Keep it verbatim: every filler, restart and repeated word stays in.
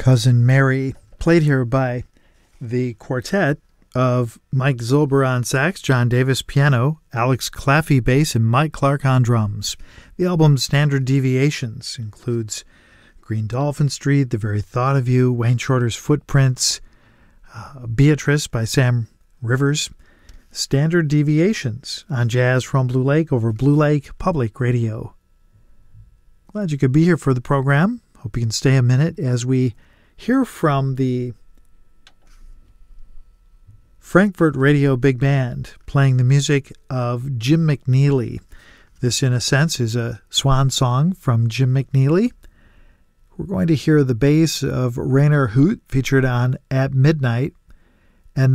Cousin Mary, played here by the quartet of Mike Zilber on sax, John Davis piano, Alex Claffey bass, and Mike Clark on drums. The album's Standard Deviations includes Green Dolphin Street, The Very Thought of You, Wayne Shorter's Footprints, uh, Beatrice by Sam Rivers. Standard Deviations on Jazz from Blue Lake over Blue Lake Public Radio. Glad you could be here for the program. Hope you can stay a minute as we hear from the Frankfurt Radio Big Band playing the music of Jim McNeely. This, in a sense, is a swan song from Jim McNeely. We're going to hear the bass of Rainer Hoot featured on At Midnight,